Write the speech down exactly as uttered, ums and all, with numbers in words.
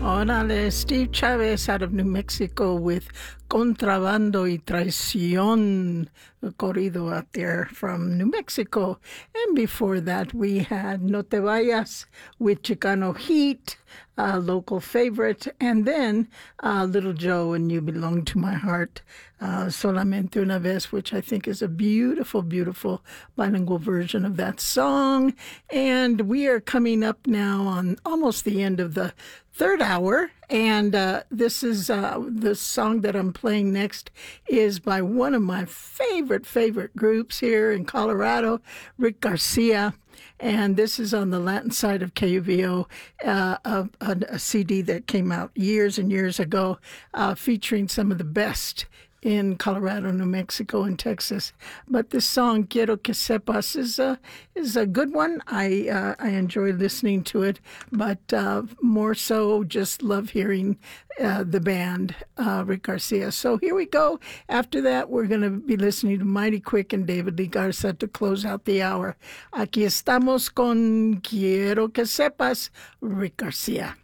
Órale, Steve Chavez out of New Mexico with Contrabando y Traición, a corrido out there from New Mexico. And before that, we had No Te Vayas with Chicano Heat, a local favorite. And then uh, Little Joe and You Belong to My Heart, uh, Solamente Una Vez, which I think is a beautiful, beautiful bilingual version of that song. And we are coming up now on almost the end of the third hour, and uh, this is uh, the song that I'm playing next is by one of my favorite, favorite groups here in Colorado, Rick Garcia, and this is on the Latin side of K U V O, uh, a, a, a C D that came out years and years ago, uh, featuring some of the best in Colorado, New Mexico, and Texas. But this song, Quiero que sepas, is a, is a good one. I uh, I enjoy listening to it, but uh, more so just love hearing uh, the band, uh, Rick Garcia. So here we go. After that, we're going to be listening to Mighty Quick and David Lee Garza to close out the hour. Aquí estamos con Quiero que sepas, Rick Garcia.